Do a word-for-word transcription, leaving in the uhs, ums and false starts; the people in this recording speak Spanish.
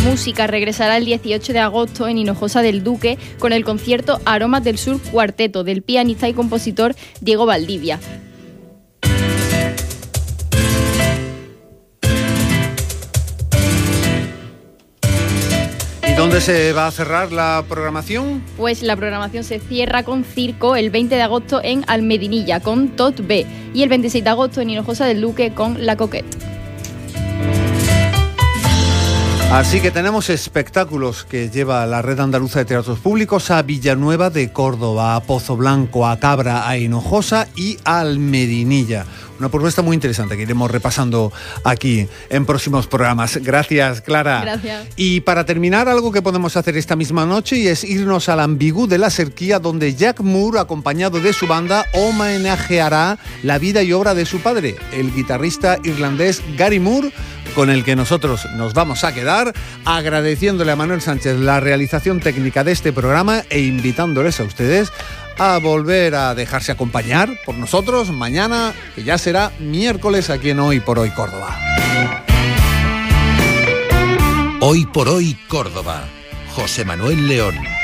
música regresará el dieciocho de agosto en Hinojosa del Duque con el concierto Aromas del Sur Cuarteto del pianista y compositor Diego Valdivia. ¿Y dónde se va a cerrar la programación? Pues la programación se cierra con circo el veinte de agosto en Almedinilla con Tot B y el veintiséis de agosto en Hinojosa del Duque con La Coquette. Así que tenemos espectáculos que lleva la Red Andaluza de Teatros Públicos a Villanueva de Córdoba, a Pozo Blanco, a Cabra, a Hinojosa y a Almedinilla. Una propuesta muy interesante que iremos repasando aquí en próximos programas. Gracias, Clara. Gracias. Y para terminar, algo que podemos hacer esta misma noche y es irnos al Ambigú de la Serquía, donde Jack Moore, acompañado de su banda, homenajeará la vida y obra de su padre, el guitarrista irlandés Gary Moore, con el que nosotros nos vamos a quedar, agradeciéndole a Manuel Sánchez la realización técnica de este programa e invitándoles a ustedes a volver a dejarse acompañar por nosotros mañana, que ya será miércoles aquí en Hoy por Hoy Córdoba. Hoy por Hoy Córdoba. José Manuel León.